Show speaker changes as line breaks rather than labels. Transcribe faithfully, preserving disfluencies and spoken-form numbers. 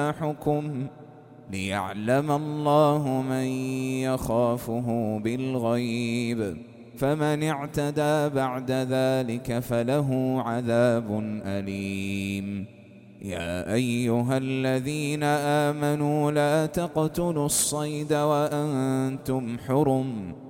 جناحكم ليعلم الله من يخافه بالغيب، فمن اعتدى بعد ذلك فله عذاب أليم. يا أيها الذين آمنوا لا تقتلوا الصيد وأنتم حرم